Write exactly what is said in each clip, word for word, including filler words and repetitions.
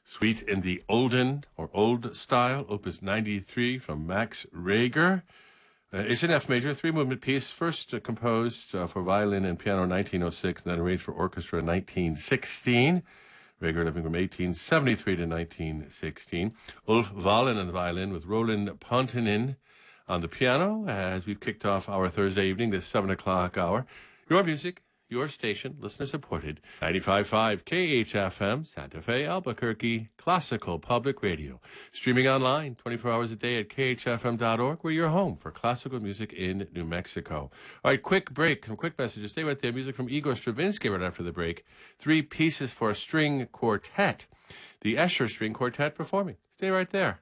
Suite in the Olden, or Old Style, Opus ninety-three from Max Reger. Uh, it's an F major, three-movement piece, first uh, composed uh, for violin and piano in nineteen oh six, and then arranged for orchestra in nineteen sixteen. Reger living from eighteen seventy-three to nineteen sixteen. Ulf Wahlen on the violin with Roland Pontanin on the piano as we've kicked off our Thursday evening, this seven o'clock hour. Your music, your station, listener-supported, ninety-five point five K H F M, Santa Fe, Albuquerque, Classical Public Radio. Streaming online twenty-four hours a day at K H F M dot org. We're your home for classical music in New Mexico. All right, quick break, some quick messages. Stay right there. Music from Igor Stravinsky right after the break. Three pieces for a string quartet. The Escher String Quartet performing. Stay right there.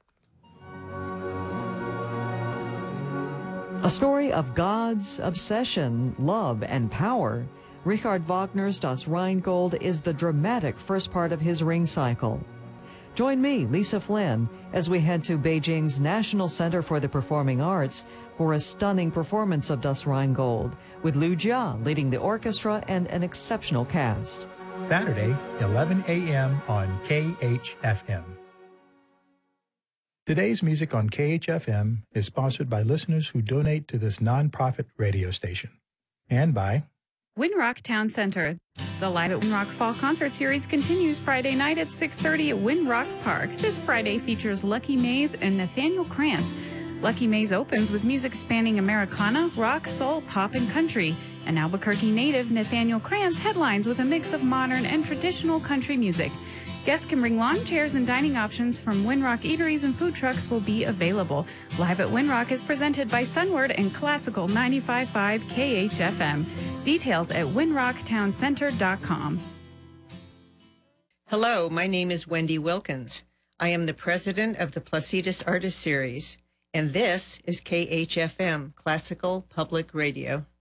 A story of gods, obsession, love, and power. Richard Wagner's Das Rheingold is the dramatic first part of his Ring cycle. Join me, Lisa Flynn, as we head to Beijing's National Center for the Performing Arts for a stunning performance of Das Rheingold, with Liu Jia leading the orchestra and an exceptional cast. Saturday, eleven a.m. on K H F M. Today's music on K H F M is sponsored by listeners who donate to this nonprofit radio station, and by Winrock Town Center. The Live at Winrock Fall Concert Series continues Friday night at six thirty at Winrock Park. This Friday features Lucky Mays and Nathaniel Krantz. Lucky Mays opens with music spanning Americana, rock, soul, pop, and country. An Albuquerque native, Nathaniel Krantz headlines with a mix of modern and traditional country music. Guests can bring lawn chairs and dining options from Winrock Eateries, and food trucks will be available. Live at Winrock is presented by Sunward and Classical ninety-five point five K H F M. Details at winrock town center dot com. Hello, my name is Wendy Wilkins. I am the president of the Placitas Artist Series, and this is K H F M, Classical Public Radio.